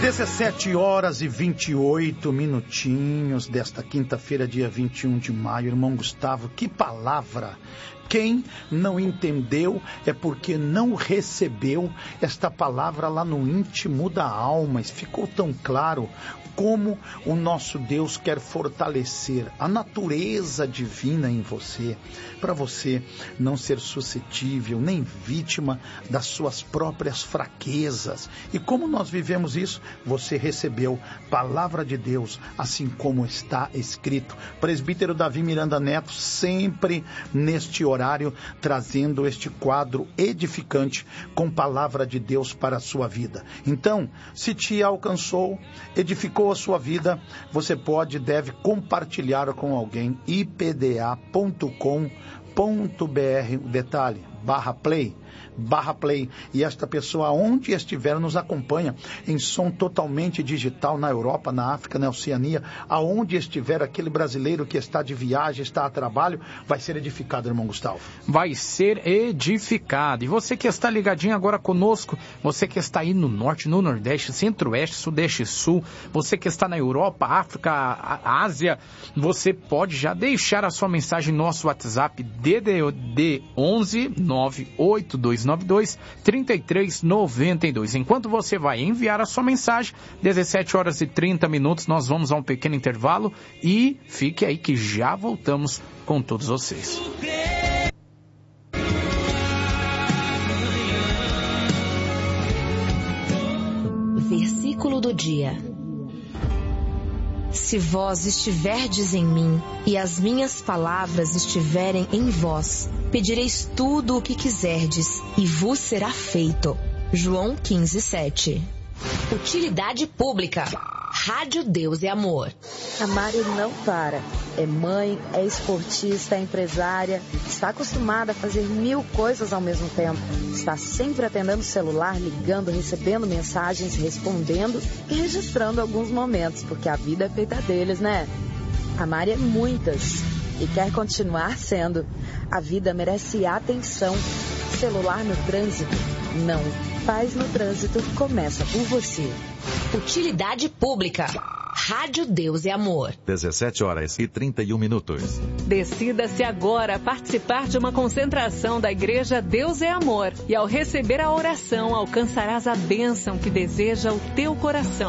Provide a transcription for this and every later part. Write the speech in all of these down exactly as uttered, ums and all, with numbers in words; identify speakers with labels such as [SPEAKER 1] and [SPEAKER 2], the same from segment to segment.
[SPEAKER 1] dezessete horas e vinte e oito minutinhos desta quinta-feira, dia vinte e um de maio. Irmão Gustavo, que palavra! Quem não entendeu é porque não recebeu esta palavra lá no íntimo da alma. Ficou tão claro como o nosso Deus quer fortalecer a natureza divina em você, para você não ser suscetível nem vítima das suas próprias fraquezas. E como nós vivemos isso? Você recebeu palavra de Deus, assim como está escrito. Presbítero Davi Miranda Neto, sempre neste horário, trazendo este quadro edificante com palavra de Deus para a sua vida. Então, se te alcançou, edificou a sua vida, você pode e deve compartilhar com alguém. I P D A ponto com ponto B R, o detalhe, barra play, barra play, e esta pessoa, onde estiver, nos acompanha em som totalmente digital, na Europa, na África, na Oceania, aonde estiver aquele brasileiro que está de viagem, está a trabalho, vai ser edificado, irmão Gustavo.
[SPEAKER 2] Vai ser edificado. E você que está ligadinho agora conosco, você que está aí no norte, no nordeste, centro-oeste, sudeste, sul, você que está na Europa, África, Ásia, você pode já deixar a sua mensagem no nosso WhatsApp D D D onze nove oito dois nove dois três três nove dois. Enquanto você vai enviar a sua mensagem, dezessete horas e trinta minutos, nós vamos a um pequeno intervalo e fique aí que já voltamos com todos vocês.
[SPEAKER 3] Versículo do dia. Se vós estiverdes em mim e as minhas palavras estiverem em vós, pedireis tudo o que quiserdes e vos será feito. João quinze, sete. Utilidade pública. Rádio Deus e Amor.
[SPEAKER 4] A Mari não para. É mãe, é esportista, é empresária, está acostumada a fazer mil coisas ao mesmo tempo. Está sempre atendendo o celular, ligando, recebendo mensagens, respondendo e registrando alguns momentos, porque a vida é feita deles, né? A Mari é muitas e quer continuar sendo. A vida merece atenção. Celular no trânsito? Não. Paz no trânsito começa por você.
[SPEAKER 3] Utilidade pública. Rádio Deus e Amor.
[SPEAKER 5] dezessete horas e trinta e um minutos.
[SPEAKER 6] Decida-se agora a participar de uma concentração da Igreja Deus é Amor. E ao receber a oração, alcançarás a bênção que deseja o teu coração.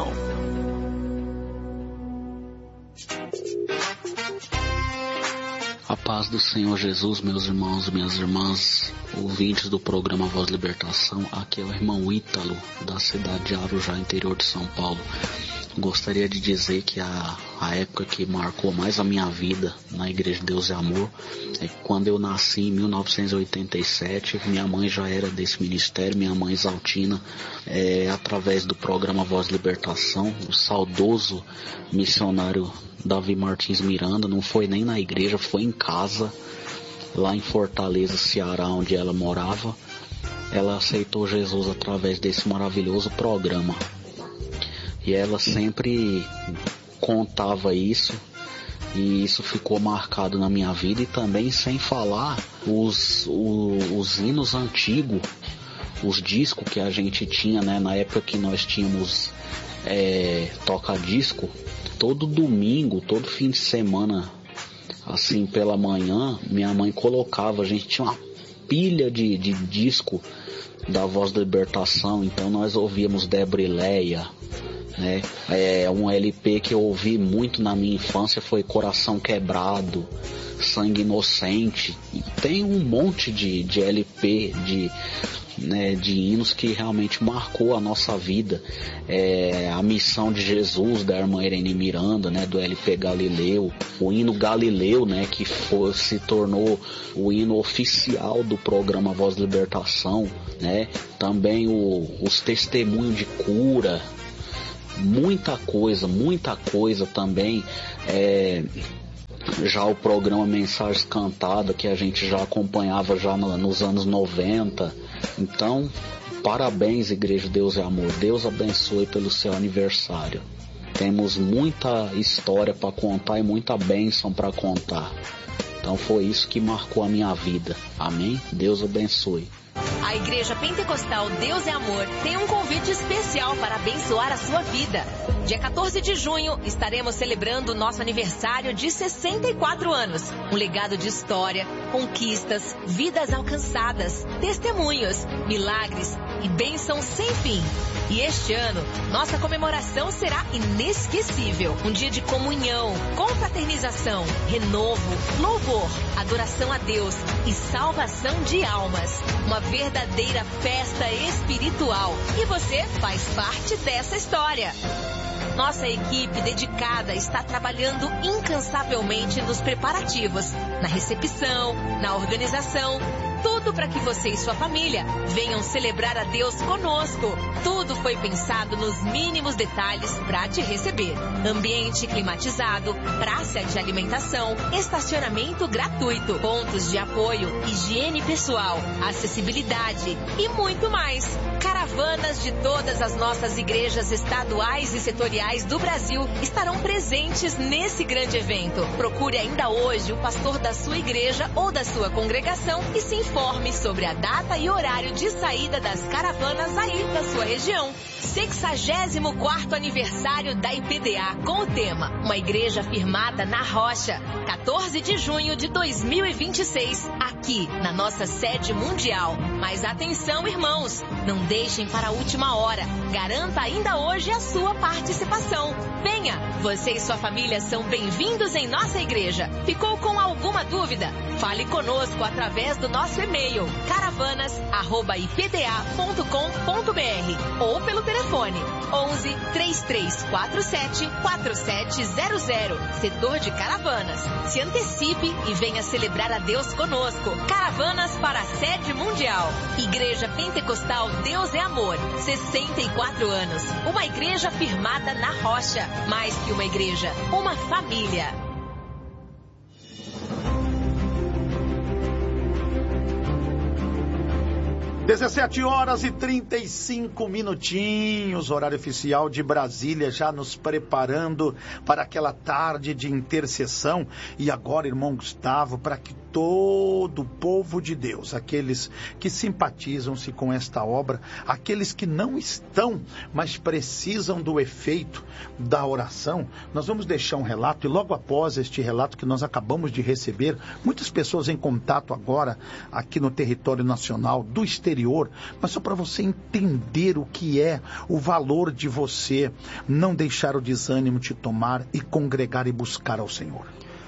[SPEAKER 7] A paz do Senhor Jesus, meus irmãos e minhas irmãs, ouvintes do programa Voz Libertação. Aqui é o irmão Ítalo, da cidade de Arujá, interior de São Paulo. Gostaria de dizer que a, a época que marcou mais a minha vida na Igreja Deus e Amor é que quando eu nasci em mil novecentos e oitenta e sete, minha mãe já era desse ministério, minha mãe Exaltina, é, através do programa Voz Libertação, o saudoso missionário Davi Martins Miranda, não foi nem na igreja, foi em casa, lá em Fortaleza, Ceará, onde ela morava. Ela aceitou Jesus através desse maravilhoso programa. E ela sempre contava isso, e isso ficou marcado na minha vida. E também, sem falar, os, os, os hinos antigos, os discos que a gente tinha, né, na época que nós tínhamos é, toca-disco, todo domingo, todo fim de semana, assim pela manhã, minha mãe colocava, a gente tinha uma pilha de, de disco da Voz da Libertação, então nós ouvíamos Debrileia, né? É, um L P que eu ouvi muito na minha infância foi Coração Quebrado, Sangue Inocente, e tem um monte de, de L P, de, né, de hinos que realmente marcou a nossa vida. É, a Missão de Jesus, da irmã Irene Miranda, né, do L P Galileu, o hino Galileu, né, que foi, se tornou o hino oficial do programa Voz da Libertação, né, também o, os testemunhos de cura, muita coisa, muita coisa também, é, já o programa Mensagens Cantadas, que a gente já acompanhava já no, nos anos noventa. Então, parabéns, Igreja Deus e Amor, Deus abençoe pelo seu aniversário. Temos muita história para contar e muita bênção para contar. Então foi isso que marcou a minha vida. Amém? Deus abençoe.
[SPEAKER 3] A Igreja Pentecostal Deus é Amor tem um convite especial para abençoar a sua vida. Dia quatorze de junho, estaremos celebrando nosso aniversário de sessenta e quatro anos. Um legado de história, conquistas, vidas alcançadas, testemunhos, milagres e bênçãos sem fim. E este ano, nossa comemoração será inesquecível. Um dia de comunhão, confraternização, renovo, louvor, adoração a Deus e salvação de almas. Uma verdadeira festa espiritual. E você faz parte dessa história. Nossa equipe dedicada está trabalhando incansavelmente nos preparativos, na recepção, na organização, tudo para que você e sua família venham celebrar a Deus conosco. Tudo foi pensado nos mínimos detalhes para te receber. Ambiente climatizado, praça de alimentação, estacionamento gratuito, pontos de apoio, higiene pessoal, acessibilidade e muito mais. Caravanas de todas as nossas igrejas estaduais e setoriais do Brasil estarão presentes nesse grande evento. Procure ainda hoje o pastor da sua igreja ou da sua congregação e se informe sobre a data e horário de saída das caravanas aí da sua região. sexagésimo quarto aniversário da I P D A com o tema Uma Igreja Firmada na Rocha. quatorze de junho de dois mil e vinte e seis, aqui na nossa sede mundial. Mas atenção, irmãos, não deixem para a última hora. Garanta ainda hoje a sua participação. Venha, você e sua família são bem-vindos em nossa igreja. Ficou com alguma dúvida? Fale conosco através do nosso e-mail caravanas arroba i p d a ponto com ponto b r ou pelo telefone onze, três três quatro sete, quatro sete zero zero, setor de Caravanas. Se antecipe e venha celebrar a Deus conosco. Caravanas para a sede mundial. Igreja Pentecostal Deus é Amor, sessenta e quatro anos. Uma igreja firmada na rocha. Mais que uma igreja, uma família.
[SPEAKER 1] dezessete horas e trinta e cinco minutinhos, horário oficial de Brasília, já nos preparando para aquela tarde de intercessão. E agora, irmão Gustavo, para que todo o povo de Deus, aqueles que simpatizam-se com esta obra, aqueles que não estão, mas precisam do efeito da oração, nós vamos deixar um relato, e logo após este relato que nós acabamos de receber, muitas pessoas em contato agora, aqui no território nacional, do exterior, mas só para você entender o que é o valor de você não deixar o desânimo te tomar e congregar e buscar ao Senhor.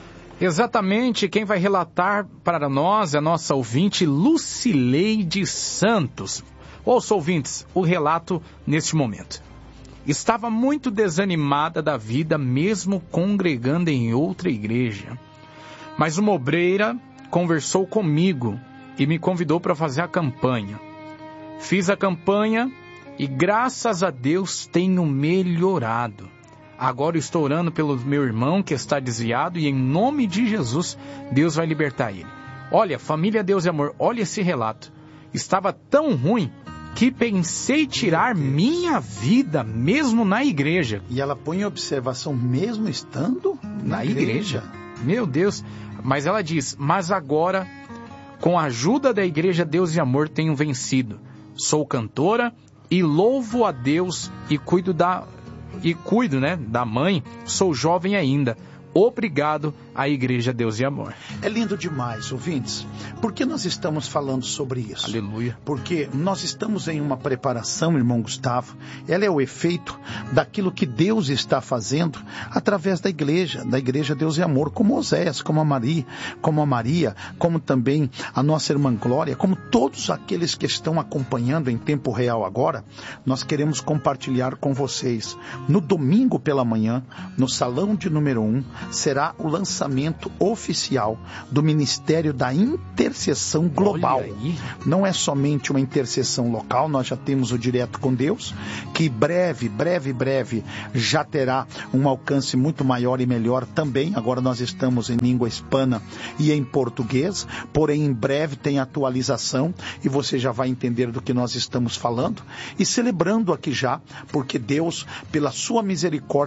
[SPEAKER 2] Exatamente, quem vai relatar para nós é a nossa ouvinte Lucileide Santos. Ouça, ouvintes, o relato neste momento. Estava muito desanimada da vida, mesmo congregando em outra igreja. Mas uma obreira conversou comigo e me convidou para fazer a campanha. Fiz a campanha e, graças a Deus, tenho melhorado. Agora estou orando pelo meu irmão que está desviado e em nome de Jesus, Deus vai libertar ele. Olha, família Deus e Amor, olha esse relato. Estava tão ruim que pensei tirar minha vida mesmo na igreja.
[SPEAKER 1] E ela põe em observação mesmo estando na, na igreja. igreja.
[SPEAKER 2] Meu Deus, mas ela diz, mas agora, com a ajuda da Igreja Deus e Amor, tenho vencido. Sou cantora e louvo a Deus e cuido da... E cuido, né, da mãe, sou jovem ainda. Obrigado à Igreja Deus e Amor.
[SPEAKER 1] É lindo demais, ouvintes. Por que nós estamos falando sobre isso?
[SPEAKER 2] Aleluia.
[SPEAKER 1] Porque nós estamos em uma preparação, irmão Gustavo. Ela é o efeito daquilo que Deus está fazendo através da igreja, da Igreja Deus e Amor, como Oséias, como a Maria, como a Maria, como também a nossa irmã Glória, como todos aqueles que estão acompanhando em tempo real agora. Nós queremos compartilhar com vocês. No domingo pela manhã, no salão de número um, será o lançamento oficial do Ministério da Intercessão Global. Não é somente uma intercessão local, nós já temos o Direto com Deus, que breve, breve, breve já terá um alcance muito maior e melhor também. Agora nós estamos em língua hispana e em português, porém em breve tem atualização e você já vai entender do que nós estamos falando. E celebrando aqui já, porque Deus, pela sua misericórdia,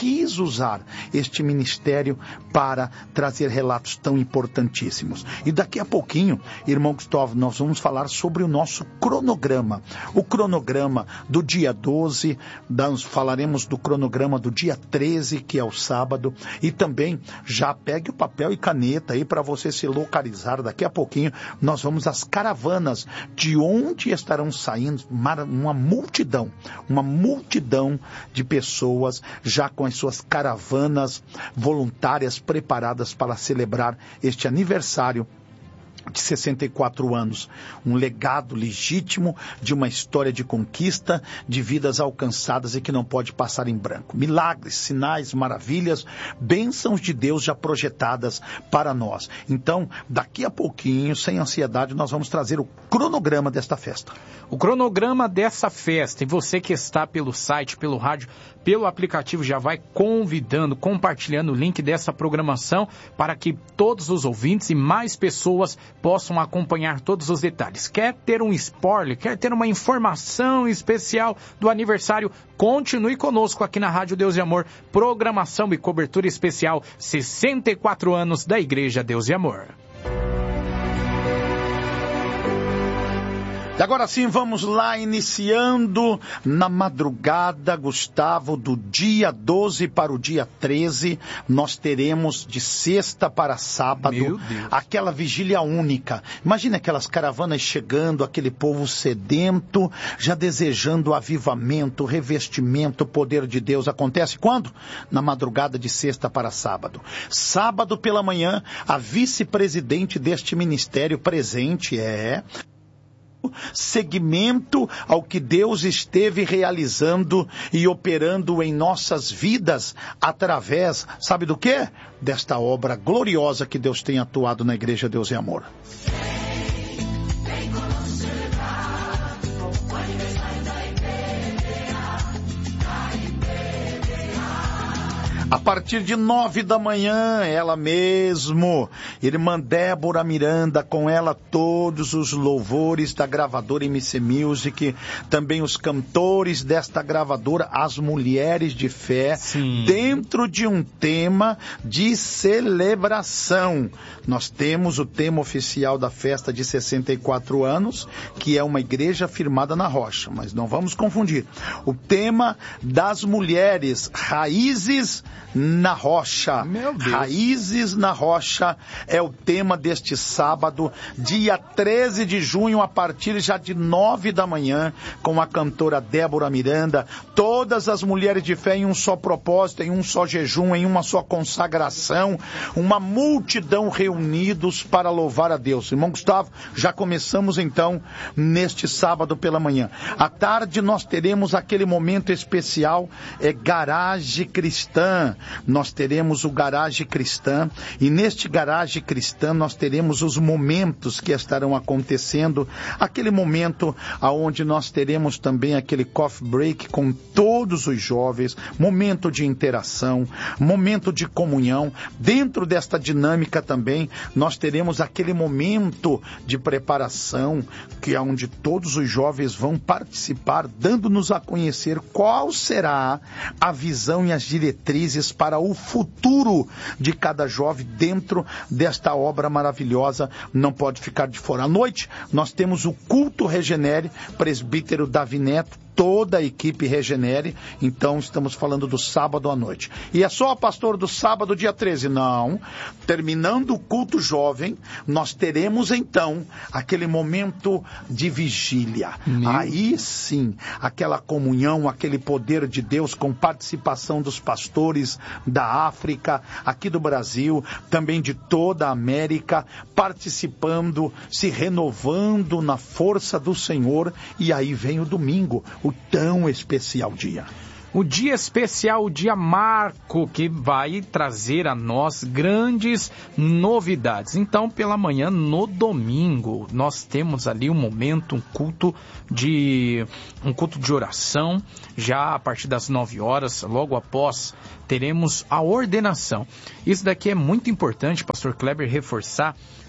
[SPEAKER 1] quis usar este ministério para trazer relatos tão importantíssimos. E daqui a pouquinho, irmão Gustavo, nós vamos falar sobre o nosso cronograma. O cronograma do dia doze, nós falaremos do cronograma do dia treze, que é o sábado, e também já pegue o papel e caneta aí para você se localizar. Daqui a pouquinho nós vamos às caravanas, de onde estarão saindo uma multidão, uma multidão de pessoas já com as suas caravanas voluntárias preparadas para celebrar este aniversário de sessenta e quatro anos, um legado legítimo de uma história de conquista, de vidas alcançadas e que não pode passar em branco. Milagres, sinais, maravilhas, bênçãos de Deus já projetadas para nós. Então, daqui a pouquinho, sem ansiedade, nós vamos trazer o cronograma desta festa.
[SPEAKER 2] O cronograma dessa festa, e você que está pelo site, pelo rádio, pelo aplicativo, já vai convidando, compartilhando o link dessa programação para que todos os ouvintes e mais pessoas possam acompanhar todos os detalhes. Quer ter um spoiler, quer ter uma informação especial do aniversário? Continue conosco aqui na Rádio Deus e Amor, programação e cobertura especial sessenta e quatro anos da Igreja Deus e Amor.
[SPEAKER 1] E agora sim, vamos lá, iniciando na madrugada, Gustavo, do dia doze para o dia treze, nós teremos de sexta para sábado, aquela vigília única. Imagina aquelas caravanas chegando, aquele povo sedento, já desejando avivamento, revestimento, poder de Deus. Acontece quando? Na madrugada de sexta para sábado. Sábado pela manhã, a vice-presidente deste ministério presente é... segmento ao que Deus esteve realizando e operando em nossas vidas através, sabe do quê? Desta obra gloriosa que Deus tem atuado na Igreja Deus e Amor. A partir de nove da manhã, ela mesmo, irmã Débora Miranda, com ela todos os louvores da gravadora M C Music, também os cantores desta gravadora, as mulheres de fé, Sim. dentro de um tema de celebração. Nós temos o tema oficial da festa de sessenta e quatro anos, que é uma igreja firmada na rocha, mas não vamos confundir. O tema das mulheres, raízes na rocha. Meu Deus. Raízes na rocha é o tema deste sábado, dia treze de junho, a partir já de nove da manhã, com a cantora Débora Miranda, todas as mulheres de fé em um só propósito, em um só jejum, em uma só consagração, uma multidão reunidos para louvar a Deus. Irmão Gustavo, já começamos então neste sábado pela manhã. À tarde nós teremos aquele momento especial, é Garage Cristã. Nós teremos o Garage Cristã, e neste Garage Cristã nós teremos os momentos que estarão acontecendo, aquele momento aonde nós teremos também aquele coffee break com todos os jovens, momento de interação, momento de comunhão. Dentro desta dinâmica também nós teremos aquele momento de preparação, que é onde todos os jovens vão participar, dando-nos a conhecer qual será a visão e as diretrizes para o futuro de cada jovem dentro desta obra maravilhosa. Não pode ficar de fora. À noite, nós temos o culto Regenere, presbítero Davi Neto, toda a equipe Regenere. Então estamos falando do sábado à noite. E é só, pastor, do sábado dia treze? Não. Terminando o culto jovem, nós teremos então aquele momento de vigília. Meu. Aí sim, aquela comunhão, aquele poder de Deus com participação dos pastores da África, aqui do Brasil, também de toda a América, participando, se renovando na força do Senhor. E aí vem o domingo, o tão especial dia.
[SPEAKER 2] O dia especial, o dia marco, que vai trazer a nós grandes novidades. Então, pela manhã, no domingo, nós temos ali um momento, um culto de, um culto de oração, já a partir das nove horas, logo após, teremos a ordenação. Isso daqui é muito importante, pastor Kleber, reforçar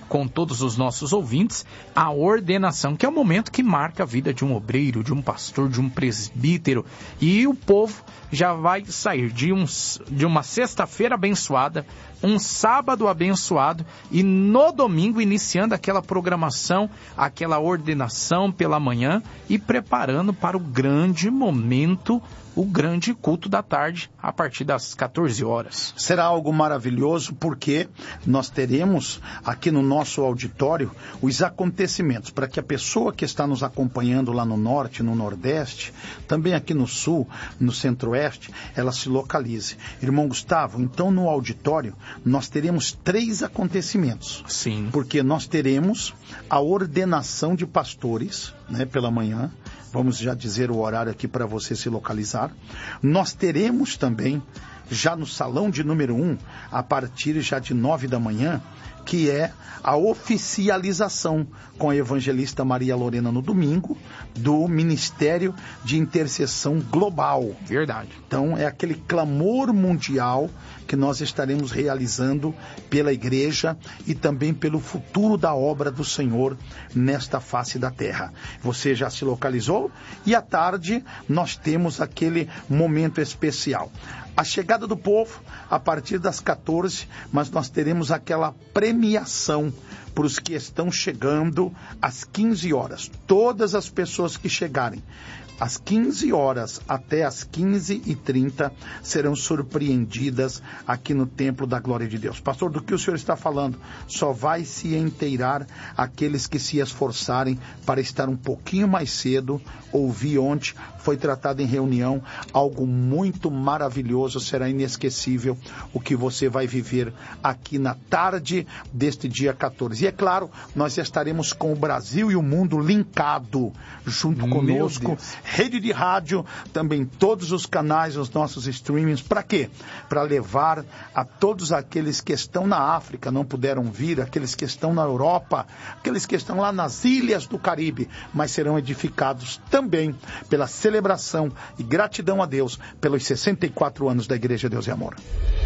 [SPEAKER 2] com todos os nossos ouvintes a ordenação, que é o momento que marca a vida de um obreiro, de um pastor, de um presbítero. E o povo já vai sair de, um, de uma sexta-feira abençoada, um sábado abençoado, e no domingo iniciando aquela programação, aquela ordenação pela manhã e preparando para o grande momento, o grande culto da tarde, a partir das quatorze horas.
[SPEAKER 1] Será algo maravilhoso, porque nós teremos aqui no nosso auditório os acontecimentos, para que a pessoa que está nos acompanhando lá no norte, no nordeste, também aqui no sul, no centro-oeste, ela se localize. Irmão Gustavo, então no auditório nós teremos três acontecimentos.
[SPEAKER 2] Sim.
[SPEAKER 1] Porque nós teremos a ordenação de pastores, né, pela manhã. Vamos já dizer o horário aqui para você se localizar. Nós teremos também, já no salão de número um, a partir já de nove da manhã, que é a oficialização com a evangelista Maria Lorena no domingo, do Ministério de Intercessão Global.
[SPEAKER 2] Verdade.
[SPEAKER 1] Então é aquele clamor mundial que nós estaremos realizando pela igreja e também pelo futuro da obra do Senhor nesta face da terra. Você já se localizou? E à tarde nós temos aquele momento especial. A chegada do povo a partir das quatorze, mas nós teremos aquela premiação para os que estão chegando às quinze horas. Todas as pessoas que chegarem às quinze horas até às quinze e trinta serão surpreendidas aqui no Templo da Glória de Deus. Pastor, do que o senhor está falando? Só vai se inteirar aqueles que se esforçarem para estar um pouquinho mais cedo. Ouvi ontem, foi tratado em reunião, algo muito maravilhoso, será inesquecível o que você vai viver aqui na tarde deste dia quatorze. E é claro, nós estaremos com o Brasil e o mundo linkado junto conosco. Rede de rádio, também todos os canais, os nossos streamings. Para quê? Para levar a todos aqueles que estão na África, não puderam vir, aqueles que estão na Europa, aqueles que estão lá nas ilhas do Caribe, mas serão edificados também pela celebração e gratidão a Deus pelos sessenta e quatro anos da Igreja Deus e Amor.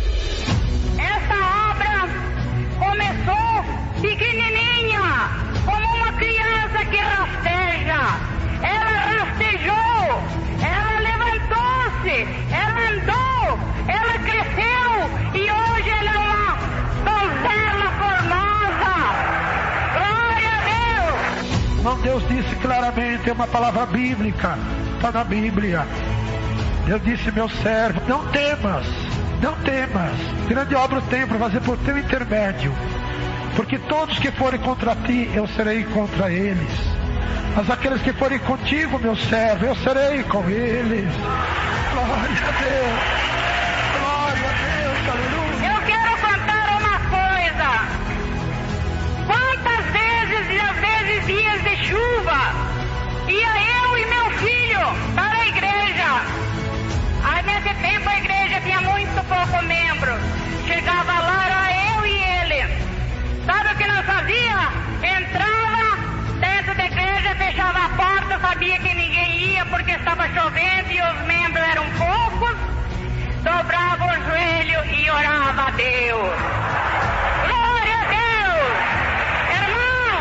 [SPEAKER 8] Essa obra começou pequenininha, como uma criança que rasteja. Ela rastejou, ela levantou-se, ela andou, ela cresceu e hoje ela é uma donzela formosa. Glória a Deus!
[SPEAKER 9] Não, Deus disse claramente, é uma palavra bíblica, está na Bíblia. Deus disse, meu servo, não temas, não temas, grande obra tem para fazer por teu intermédio, porque todos que forem contra ti, eu serei contra eles. Mas aqueles que forem contigo, meu servo, eu serei com eles. Glória a Deus. Glória a Deus. Aleluia.
[SPEAKER 8] Eu quero contar uma coisa. Quantas vezes e às vezes dias de chuva ia eu e meu filho para a igreja. Aí nesse tempo a igreja tinha muito pouco membro. Chegava lá, era eu e ele. Sabe o que nós fazia? Entrava dentro da igreja, fechava a porta, sabia que ninguém ia porque estava chovendo e os membros eram poucos, dobrava o joelho e orava a Deus. Glória a Deus! Irmão!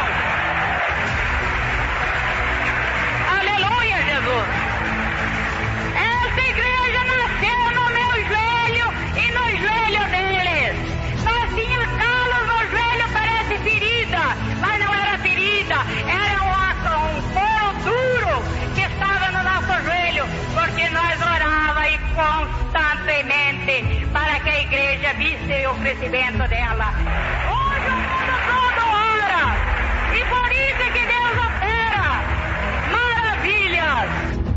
[SPEAKER 8] Aleluia, Jesus! Essa igreja nasceu no meu joelho e no joelho deles. Nós tínhamos calos no joelho, parece ferida, mas não era ferida, era um, um couro duro que estava no nosso joelho, porque nós orava e constantemente para que a igreja visse o crescimento dela. Hoje o mundo todo ora, e por isso é que Deus opera maravilhas.